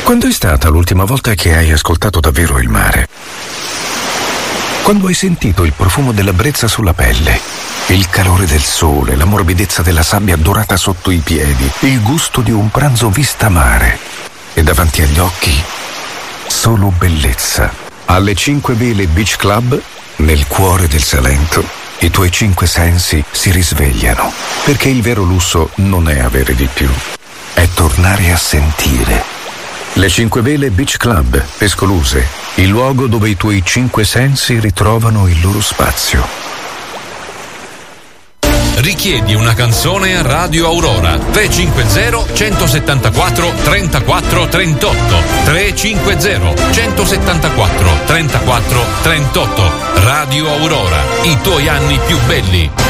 Quando è stata l'ultima volta che hai ascoltato davvero il mare? Quando hai sentito il profumo della brezza sulla pelle, il calore del sole, la morbidezza della sabbia dorata sotto i piedi, il gusto di un pranzo vista mare e davanti agli occhi solo bellezza. Alle 5 Vele Beach Club, nel cuore del Salento, i tuoi 5 sensi si risvegliano, perché il vero lusso non è avere di più, è tornare a sentire. Le 5 Vele Beach Club, Pescoluse, il luogo dove i tuoi 5 sensi ritrovano il loro spazio. Richiedi una canzone a Radio Aurora 350 174 34 38 350 174 34 38. Radio Aurora, i tuoi anni più belli.